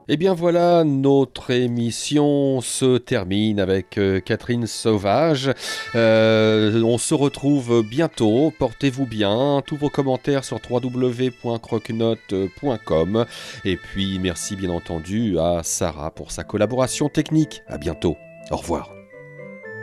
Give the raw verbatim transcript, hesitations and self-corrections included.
Eh bien voilà, notre émission se termine avec euh, Catherine Sauvage. Euh, on se retrouve bientôt, portez-vous bien, tous vos commentaires sur w w w point croquenote point com. Et puis merci bien entendu à Sarah pour sa collaboration technique. À bientôt, au revoir.